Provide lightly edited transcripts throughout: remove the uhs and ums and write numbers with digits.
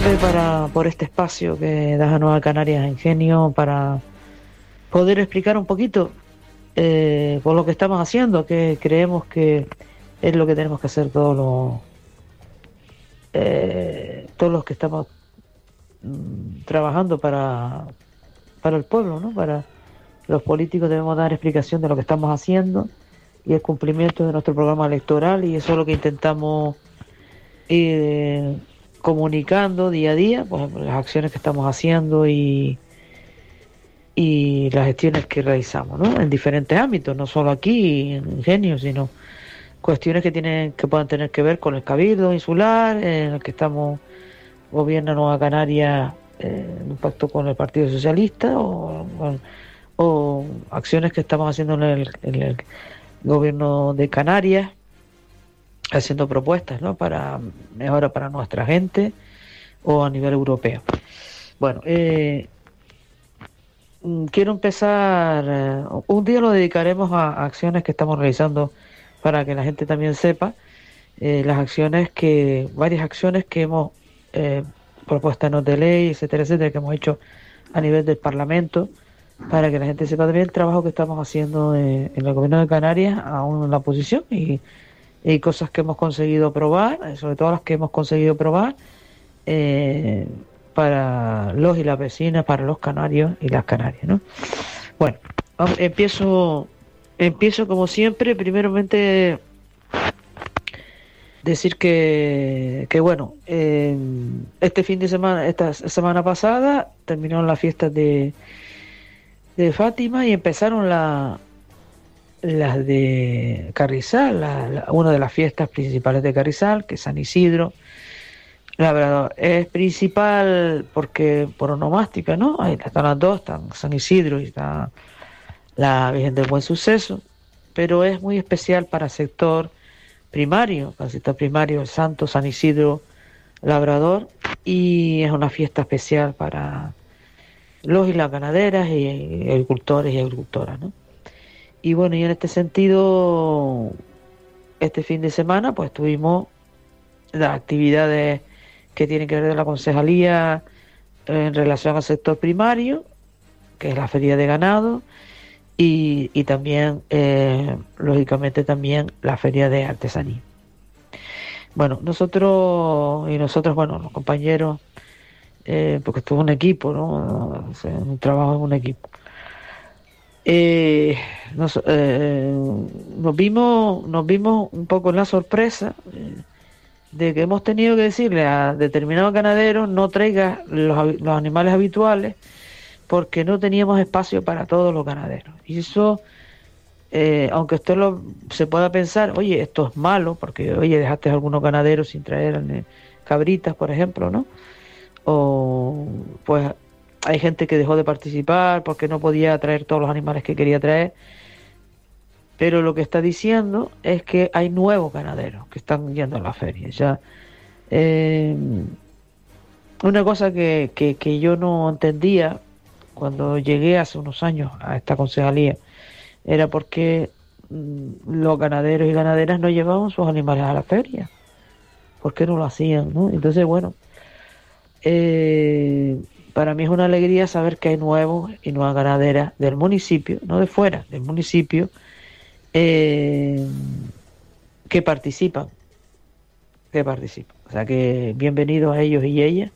siempre por este espacio que das a Nueva Canarias Ingenio para poder explicar un poquito por lo que estamos haciendo, que creemos que es lo que tenemos que hacer todos los que estamos trabajando para el pueblo, ¿no? Para los políticos debemos dar explicación de lo que estamos haciendo y el cumplimiento de nuestro programa electoral, y eso es lo que intentamos ir comunicando día a día, pues, las acciones que estamos haciendo y las gestiones que realizamos, ¿no? En diferentes ámbitos, no solo aquí en Ingenio, sino cuestiones que puedan tener que ver con el Cabildo Insular, en el que estamos, gobierna Nueva Canaria, en un pacto con el Partido Socialista, o acciones que estamos haciendo en el gobierno de Canarias, haciendo propuestas, ¿no? Para mejora para nuestra gente, o a nivel europeo. Bueno, quiero empezar, un día lo dedicaremos a acciones que estamos realizando para que la gente también sepa varias acciones que hemos propuestas de ley, etcétera, etcétera, que hemos hecho a nivel del Parlamento, para que la gente sepa también el trabajo que estamos haciendo en el gobierno de Canarias, aún en la oposición, y cosas que hemos conseguido aprobar, sobre todo las que hemos conseguido aprobar, para los y las vecinas, para los canarios y las canarias, ¿no? Bueno, empiezo como siempre, primeramente decir que bueno, este fin de semana, esta semana pasada, terminaron las fiestas de Fátima y empezaron las de Carrizal, una de las fiestas principales de Carrizal, que es San Isidro. La verdad, es principal porque por onomástica, ¿no? Ahí están las dos, están San Isidro y está la Virgen del Buen Suceso, pero es muy especial para el sector primario, el Santo San Isidro Labrador, y es una fiesta especial para los y las ganaderas y agricultores y agricultoras, ¿no? Y bueno, y en este sentido, este fin de semana pues tuvimos las actividades que tienen que ver de la concejalía en relación al sector primario, que es la feria de ganado, y también, lógicamente, también la feria de artesanía. Bueno, nosotros, bueno, los compañeros, porque estuvo un equipo, ¿no? O sea, un trabajo en un equipo. Nos vimos un poco en la sorpresa de que hemos tenido que decirle a determinados ganaderos no traiga los animales habituales, porque no teníamos espacio para todos los ganaderos. Y eso, aunque se pueda pensar, oye, esto es malo, porque, oye, dejaste a algunos ganaderos sin traer cabritas, por ejemplo, ¿no? O, pues, hay gente que dejó de participar porque no podía traer todos los animales que quería traer. Pero lo que está diciendo es que hay nuevos ganaderos que están yendo a la feria. Ya, una cosa que yo no entendía cuando llegué hace unos años a esta concejalía era porque los ganaderos y ganaderas no llevaban sus animales a la feria. ¿Por qué no lo hacían, no? Entonces, bueno, para mí es una alegría saber que hay nuevos y nuevas ganaderas del municipio, no de fuera, del municipio, que participan. O sea que bienvenidos a ellos y ellas.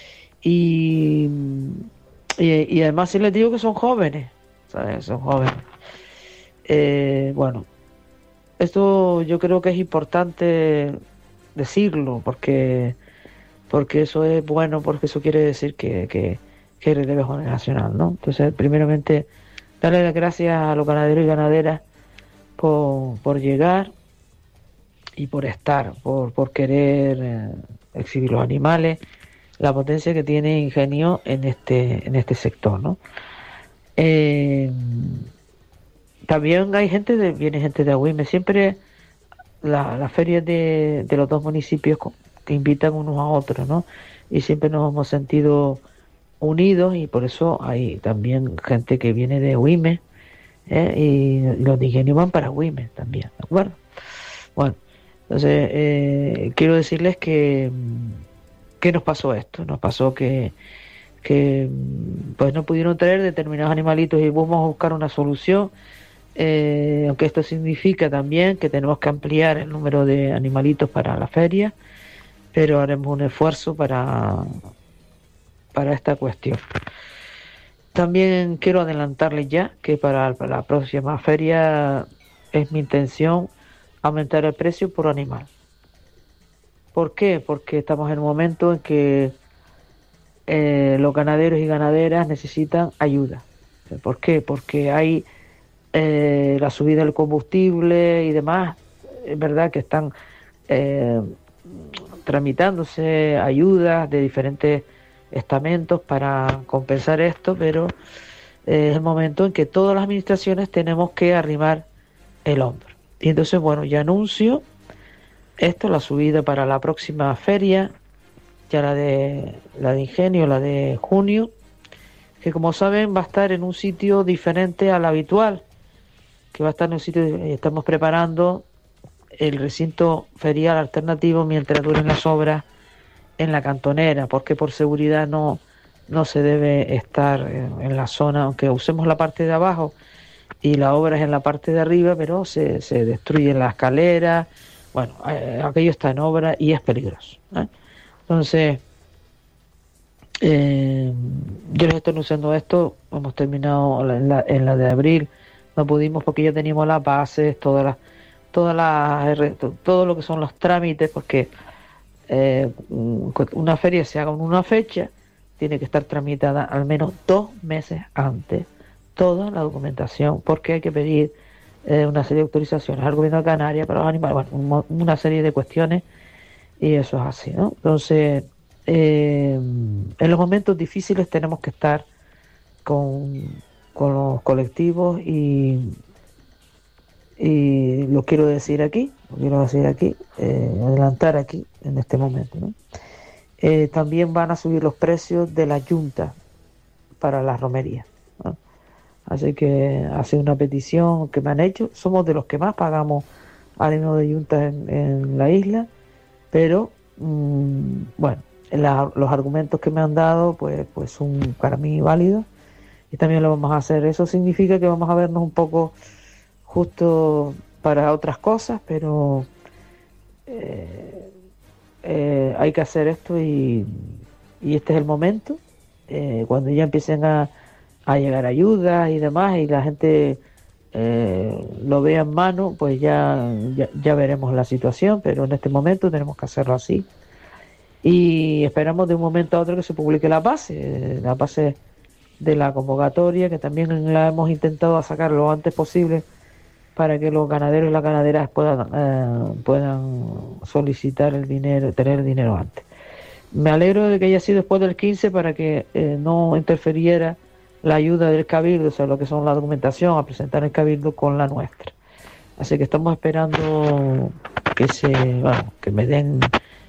Y además sí les digo que son jóvenes, ¿sabes? Son jóvenes. Bueno, esto yo creo que es importante decirlo, porque eso es bueno, porque eso quiere decir que hay relevo generacional, ¿no? Entonces, primeramente, darle las gracias a los ganaderos y ganaderas por llegar y por estar, por querer exhibir los animales, la potencia que tiene Ingenio en este sector, ¿no? También viene gente de Agüime. Siempre las ferias de los dos municipios que invitan unos a otros, ¿no? Y siempre nos hemos sentido unidos, y por eso hay también gente que viene de Agüime, y los de Ingenio van para Agüime también, ¿de acuerdo? Bueno, entonces quiero decirles que qué nos pasó esto? Nos pasó que pues no pudieron traer determinados animalitos y vamos a buscar una solución, aunque esto significa también que tenemos que ampliar el número de animalitos para la feria, pero haremos un esfuerzo para esta cuestión. También quiero adelantarles ya que para la próxima feria es mi intención aumentar el precio por animal. ¿Por qué? Porque estamos en un momento en que los ganaderos y ganaderas necesitan ayuda. ¿Por qué? Porque hay la subida del combustible y demás. Es verdad que están tramitándose ayudas de diferentes estamentos para compensar esto, pero es el momento en que todas las administraciones tenemos que arrimar el hombro. Y entonces, bueno, ya anuncio esto, la subida para la próxima feria, ya la de Ingenio, la de junio, que como saben va a estar en un sitio diferente al habitual, que va a estar en un sitio, estamos preparando el recinto ferial alternativo mientras duren las obras en la cantonera, porque por seguridad no se debe estar en la zona, aunque usemos la parte de abajo y la obra es en la parte de arriba, pero se destruyen las escaleras, bueno, aquello está en obra y es peligroso, ¿eh? Entonces, yo les estoy anunciando esto, hemos terminado en la de abril, no pudimos porque ya teníamos las bases, todo lo que son los trámites, porque una feria se haga en una fecha, tiene que estar tramitada al menos 2 meses antes, toda la documentación, porque hay que pedir una serie de autorizaciones al gobierno de Canarias para los animales, bueno, una serie de cuestiones, y eso es así, ¿no? Entonces, en los momentos difíciles tenemos que estar con los colectivos y lo quiero decir aquí, adelantar aquí en este momento, ¿no? También van a subir los precios de la yunta para las romerías, ¿no? Así que hace una petición que me han hecho, somos de los que más pagamos areno de yunta en la isla, pero bueno, los argumentos que me han dado pues son para mí válidos y también lo vamos a hacer. Eso significa que vamos a vernos un poco justo para otras cosas, pero hay que hacer esto y este es el momento, cuando ya empiecen a llegar ayudas y demás y la gente lo vea en mano, pues ya veremos la situación, pero en este momento tenemos que hacerlo así y esperamos de un momento a otro que se publique la base de la convocatoria, que también la hemos intentado sacar lo antes posible para que los ganaderos y las ganaderas puedan solicitar el dinero, tener el dinero antes. Me alegro de que haya sido después del 15 para que no interfiriera la ayuda del Cabildo, o sea, lo que son la documentación a presentar el Cabildo con la nuestra. Así que estamos esperando que me den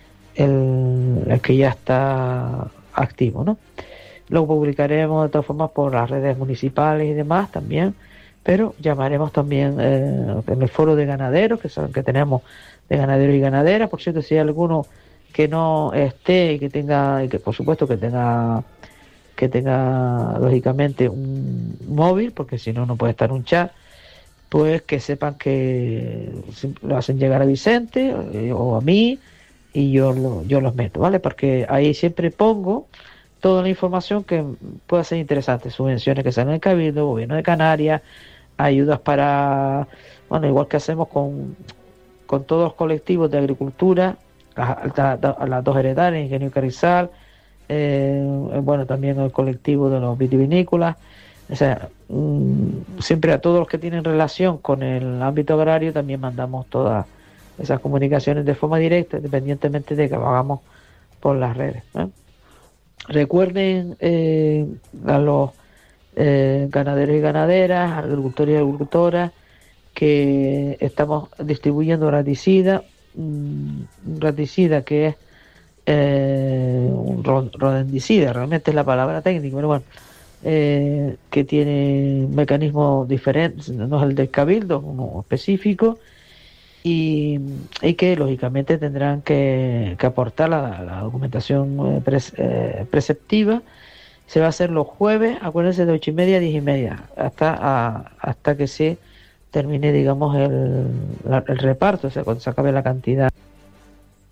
el que ya está activo, ¿no? Lo publicaremos de todas formas por las redes municipales y demás también, pero llamaremos también en el foro de ganaderos, que son que tenemos de ganaderos y ganaderas. Por cierto, si hay alguno que no esté y que por supuesto que tenga lógicamente un móvil, porque si no puede estar un chat, pues que sepan que lo hacen llegar a Vicente o a mí y yo los meto, ¿vale? Porque ahí siempre pongo toda la información que pueda ser interesante, subvenciones que salen del Cabildo, Gobierno de Canarias, ayudas para, bueno, igual que hacemos con todos los colectivos de agricultura, las dos heredades, Ingenio Carrizal, bueno, también el colectivo de los vitivinícolas, o sea, siempre a todos los que tienen relación con el ámbito agrario también mandamos todas esas comunicaciones de forma directa, independientemente de que lo hagamos por las redes, ¿eh? Recuerden a los ganaderos y ganaderas, agricultores y agricultoras, que estamos distribuyendo raticida que es un rodendicida, realmente es la palabra técnica, pero bueno, que tiene un mecanismo diferente, no es el del Cabildo, uno específico, y, y que lógicamente tendrán que aportar la documentación preceptiva. Se va a hacer los jueves, acuérdense, de 8:30 a 10:30, hasta que se termine, digamos, el reparto, o sea, cuando se acabe la cantidad